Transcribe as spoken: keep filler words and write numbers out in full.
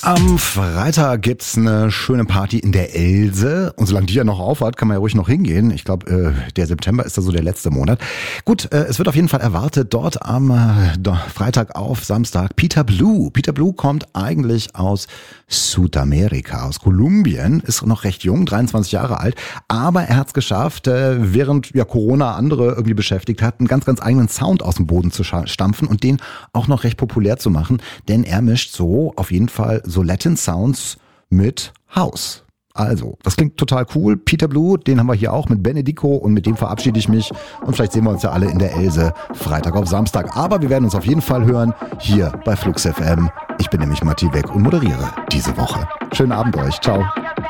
Am Freitag gibt's eine schöne Party in der Else. Und solange die ja noch auf hat, kann man ja ruhig noch hingehen. Ich glaube, äh, der September ist da so der letzte Monat. Gut, äh, es wird auf jeden Fall erwartet, dort am äh, Freitag auf Samstag Peter Blue. Peter Blue kommt eigentlich aus Südamerika, aus Kolumbien, ist noch recht jung, dreiundzwanzig Jahre alt. Aber er hat's geschafft, äh, während ja Corona andere irgendwie beschäftigt hat, einen ganz, ganz eigenen Sound aus dem Boden zu stampfen und den auch noch recht populär zu machen. Denn er mischt so auf jeden Fall so Latin Sounds mit House. Also, das klingt total cool. Peter Blue, den haben wir hier auch mit Benedico und mit dem verabschiede ich mich. Und vielleicht sehen wir uns ja alle in der Else Freitag auf Samstag. Aber wir werden uns auf jeden Fall hören hier bei Flux F M. Ich bin nämlich Matti Weck und moderiere diese Woche. Schönen Abend euch. Ciao.